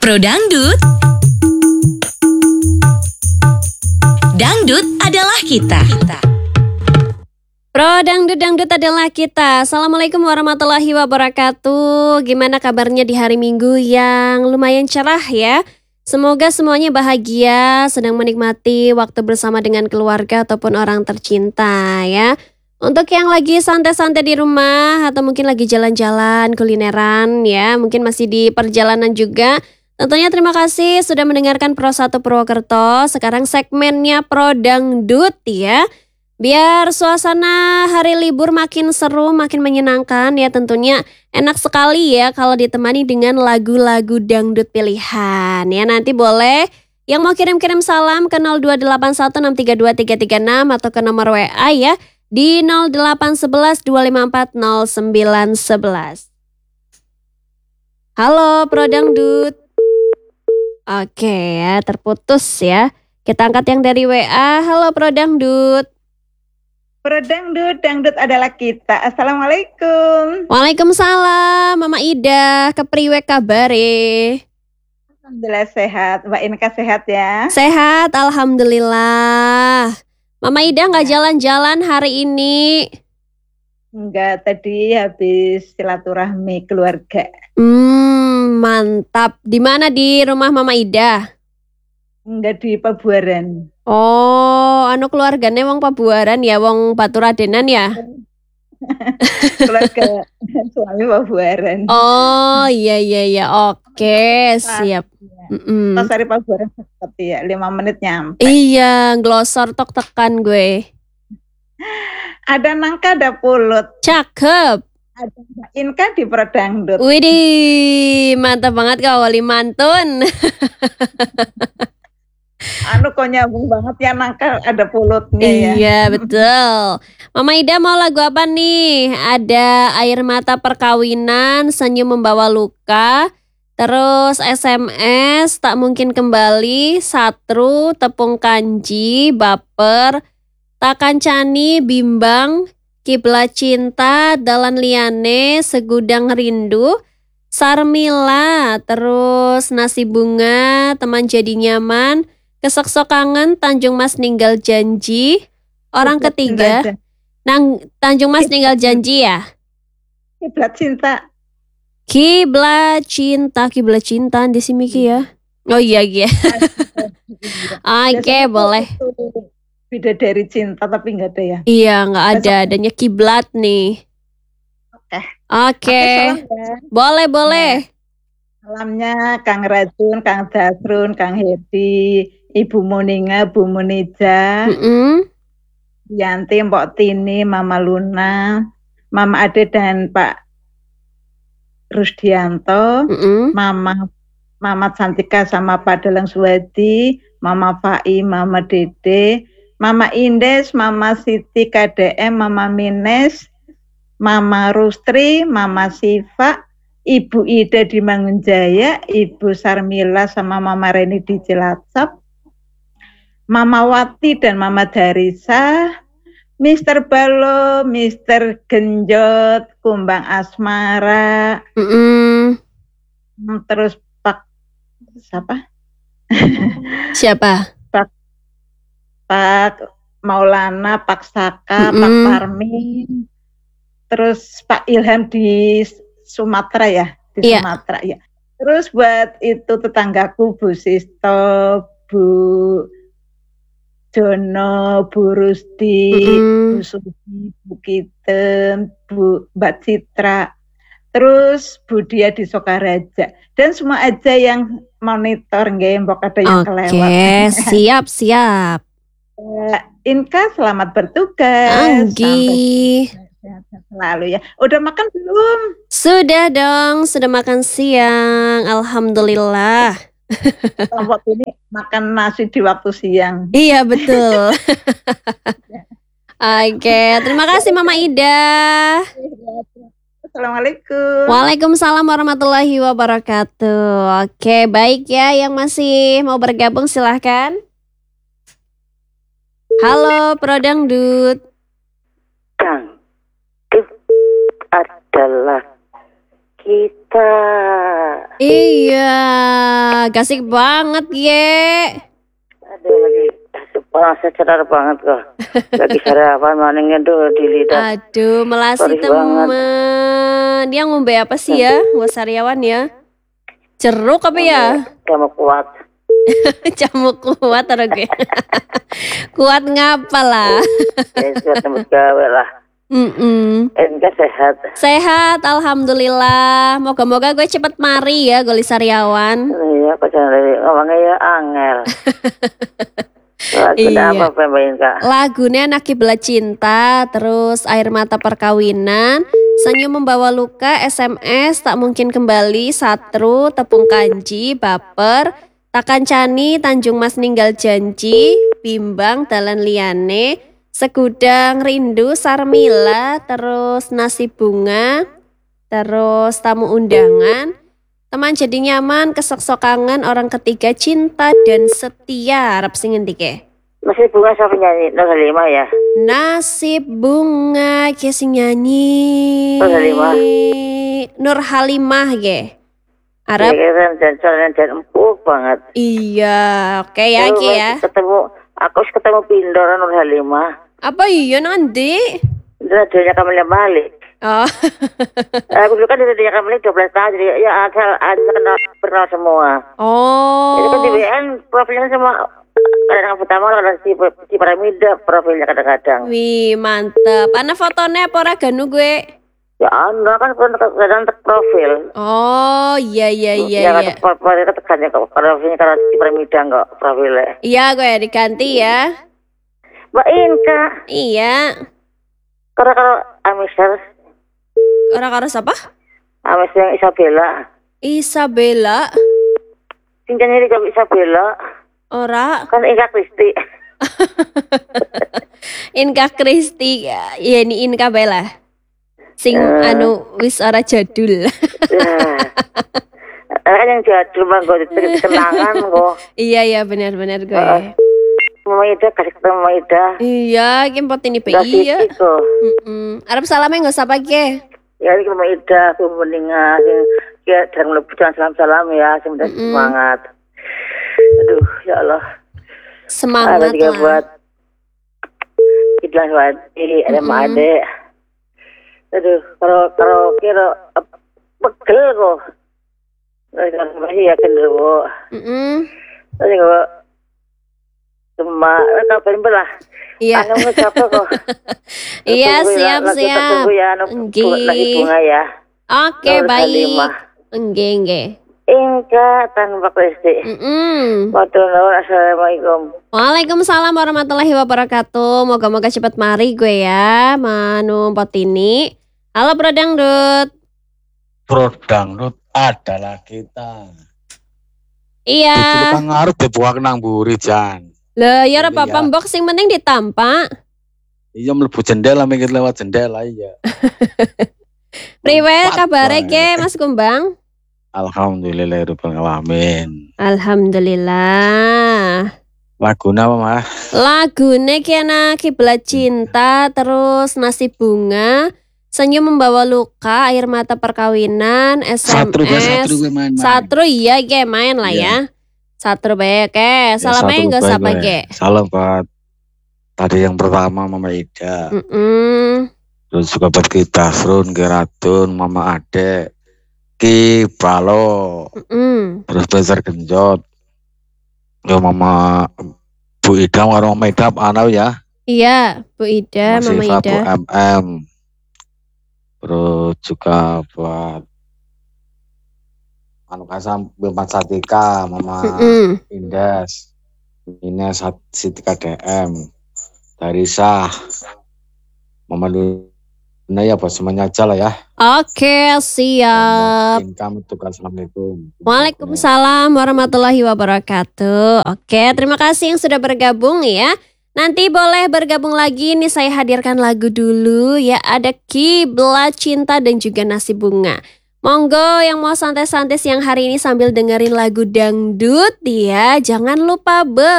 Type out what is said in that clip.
Pro Dangdut, dangdut adalah kita. Pro Dangdut adalah kita. Assalamualaikum warahmatullahi wabarakatuh. Gimana kabarnya di hari Minggu yang lumayan cerah ya? Semoga semuanya bahagia, sedang menikmati waktu bersama dengan keluarga ataupun orang tercinta ya. Untuk yang lagi santai-santai di rumah atau mungkin lagi jalan-jalan kulineran ya, mungkin masih di perjalanan juga. Tentunya terima kasih sudah mendengarkan Pro 1 Purwokerto. Sekarang segmennya Pro Dangdut ya. Biar suasana hari libur makin seru, makin menyenangkan ya, tentunya enak sekali ya kalau ditemani dengan lagu-lagu dangdut pilihan ya. Nanti boleh yang mau kirim-kirim salam ke 02816323336 atau ke nomor WA ya di 08112540911. Halo Pro Dangdut. Oke ya, terputus ya. Kita angkat yang dari WA. Halo Pro Dangdut. Pro Dangdut, dangdut adalah kita. Assalamualaikum. Waalaikumsalam, Mama Ida. Kepriwe kabare? Alhamdulillah sehat. Mbak Inka sehat ya? Sehat, alhamdulillah. Mama Ida nggak jalan-jalan hari ini? Enggak, tadi habis silaturahmi keluarga. Mantap. Di mana di rumah Mama Ida? Enggak, di Pabuaran. Oh, keluarganya wong Pabuaran ya, wong Baturadenan ya? Keluarga suami Pabuaran. Oh, iya. Oke, siap. Pas dari Pabuaran tapi ya 5 menit nyampe. Iya, glosor tok tekan gue. Ada nangka, ada pulut. Cakep. Ada Mbak Inka di Pro Dangdut. Widih, mantap banget kau wali mantun. Kok nyambung banget ya, nangka ada pulutnya ya. Iya, betul. Mama Ida mau lagu apa nih? Ada Air Mata Perkawinan, Senyum Membawa Luka, terus SMS, Tak Mungkin Kembali, Satru, Tepung Kanji, Baper, Tak Kancani, Bimbang, Kiblat Cinta, Dalan Liane, Segudang Rindu, Sarmila, terus Nasi Bunga, Teman Jadi Nyaman, Kesek-sok Kangen, Tanjung Mas Ninggal Janji, Orang Ketiga, Tanjung Mas Ninggal Janji ya? Kiblat Cinta. Kiblat Cinta di sini ya. Oh iya. Oke, boleh. Beda dari cinta tapi nggak ada ya. Iya, nggak ada, adanya kiblat nih. Oke. Salam ya. Boleh. Salamnya Kang Rajun, Kang Dasrun, Kang Hedi, Ibu Moninga, Bu Munija, Yanti, Mbok Tini, Mama Luna, Mama Ade dan Pak Rusdianto, Mama Cantika sama Pak Dalang Suwadi, Mama Fai, Mama Dede, Mama Indes, Mama Siti KDM, Mama Mines, Mama Rustri, Mama Siva, Ibu Ida di Mangunjaya, Ibu Sarmila sama Mama Reni di Cilacap, Mama Wati dan Mama Darisa, Mr. Balo, Mr. Genjot, Kumbang Asmara, terus Pak Siapa? Pak Maulana, Pak Saka, Pak Parmin, terus Pak Ilham di Sumatera ya, Sumatera ya. Terus buat itu tetanggaku Bu Sisto, Bu Jono, Bu Rusdi, Bu Susi, Bu Kiten, Bu Mbak Citra, terus Bu Dia di Sokaraja, dan semua aja yang monitor nggih, mbok ada yang kelewat. Oke, siap. Inka selamat bertugas. Anggi. Sehat selalu ya. Udah makan belum? Sudah dong, sudah makan siang. Alhamdulillah. Waktu ini makan nasi di waktu siang. Iya betul. Oke, terima kasih Mama Ida. Assalamualaikum. Waalaikumsalam warahmatullahi wabarakatuh. Oke, baik ya, yang masih mau bergabung silahkan. Halo Pro Dangdut. Dangdut adalah kita. Iya, gasik banget ye. Aduh lagi panas cerah banget kok. Lagi sarapan maningnya tuh di lidah. Aduh, melasi Sorry temen. Dia ngombe apa sih ya, buat sariawan ya? Jeruk apa ya? Kamu kuat. Jamu kuat atau gue? Kuat ngapa lah? Sudah tembus gawe lah. Enggak sehat. Sehat, alhamdulillah. Moga-moga gue cepet mari ya, Goli Sariawan. Iya, kok jangan ngomongnya ya angel. Iya. Apa pemain Kak? Lagunya Anak Kiblat Cinta, terus Air Mata Perkawinan, Senyum Membawa Luka, SMS, Tak Mungkin Kembali, Satru, Tepung Kanji, Baper, Takan Cani, Tanjung Mas Ninggal Janji, Bimbang, Dalan Liane, Segudang Rindu, Sarmila, terus Nasi Bunga, terus Tamu Undangan, Teman Jadi Nyaman, Kesok-sok Kangen, Orang Ketiga, Cinta dan Setia. Harap sing ngendi ke? Masih bunga siapa nyanyi? Nur Halimah ya? Nasib bunga ke sing nyanyi. Nur Halimah. Nur Halimah ge. Arab. Iya kan dan empuk banget. Iya, oke ya Ki ya. Aku ketemu Pindoran Nur Halimah. Apa iya nanti? Radionya Kamila Malik. Oh. Aku dulu kan di radionya Kamila 12 tahun, jadi ya kenal semua. Oh. Itu kan di WN profilnya sama kadang pertama kadang si piramida profilnya kadang-kadang. Wih mantep. Ana fotonya apa ora ganu gue? Ya anda kan kadang profil. Oh iya. Ya kan profilnya tekannya kok profilnya karena si piramida enggak profilnya. Iya gue diganti ya. Mbak Inka. Iya. Kalau Amiser. Orang karo siapa? Amis yang Isabella. Cincin ini kalau Isabella. Ora. Kan Inka Kristi. Inka Kristi. Ya ini Inka Bella. Sing anu wis ora jadul. Kan yang jadul mah gue kenangan kok. Iya benar gue. Mama Ida kasih ketemu Mama Ida. Iya, kimpot ini PI ya. Arab salamnya nggak usah pakai. Ya ini Mama Ida, kemuningan, ya dan melebihan salam ya, semoga semangat. Aduh, ya Allah. Semangat juga lah. Buat Idlan Wadi, ada Mak Ade. Aduh, kalau kira pegel kok. Masih yakin dulu. Tadi kok cuma kapan belah. Iya. Anu ngecapa kok. Iya, siap. Lagi bunga ya. Oke, baik. Enggak. Inka tanpa Kristi. Assalamualaikum. Waalaikumsalam warahmatullahi wabarakatuh. Moga-moga cepat mari gue ya, Manu Potini. Halo Bro Dangdut. Bro Dangdut adalah kita. Iya. Itu kan ngaruh dibuang nang buri Jan. Lah ya ora apa-apa mbok sing penting ditampak. Iya mlebu jendela mikir lewat jendela iya. Priwe kabare ke Mas Kumbang? Alhamdulillahirabbil alamin. Alhamdulillah. Lagune apa, Mas? Lagune ki Anak Kiblat Cinta, terus Nasi Bunga, Senyum Membawa Luka, Air Mata Perkawinan, SMS. Satru iya ge main lah ya. Satru baik salamnya enggak usah pakai. Salam buat tadi yang pertama Mama Ida. Terus juga buat kita Frun, Geratun, Mama Ade, Ki Balo, terus Besar Genjot. Ya Mama Bu Ida, Mama Ida anau ya. Iya, Bu Ida, Masih Mama Ida. Bu MM. Terus juga buat Anu Kasam, Bimpat Satika, Mama Indes, Ines Sitika DM, Darisa, Mama Luna ya bos semuanya aja lah ya. Oke, siap. Kami tukar assalamualaikum. Waalaikumsalam warahmatullahi wabarakatuh. Oke, terima kasih yang sudah bergabung ya. Nanti boleh bergabung lagi nih, saya hadirkan lagu dulu ya. Ada Kiblat Cinta dan juga Nasi Bunga. Monggo yang mau santai-santai siang hari ini sambil dengerin lagu dangdut ya. Jangan lupa